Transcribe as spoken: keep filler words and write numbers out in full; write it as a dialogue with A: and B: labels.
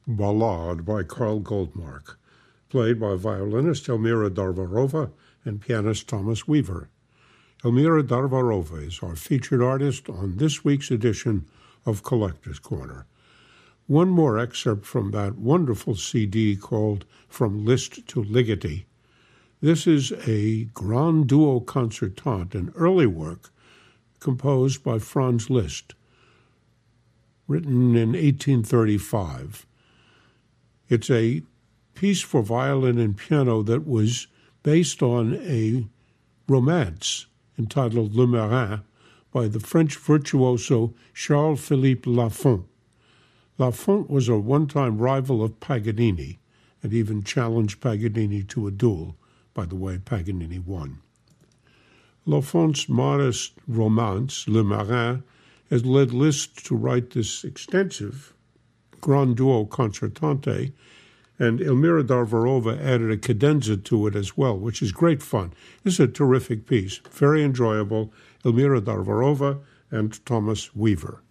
A: Ballade by Carl Goldmark, played by violinist Elmira Darvarova and pianist Thomas Weaver. Elmira Darvarova is our featured artist on this week's edition of Collector's Corner. One more excerpt from that wonderful C D called From Liszt to Ligeti. This is a grand duo concertante, an early work composed by Franz Liszt, written in eighteen thirty-five. It's a piece for violin and piano that was based on a romance entitled Le Marin by the French virtuoso Charles-Philippe Lafont. Lafont was a one-time rival of Paganini and even challenged Paganini to a duel. By the way, Paganini won. Lafont's modest romance, Le Marin, has led Liszt to write this extensive grand duo concertante, and Elmira Darvarova added a cadenza to it as well, which is great fun. This is a terrific piece, very enjoyable. Elmira Darvarova and Thomas Weaver.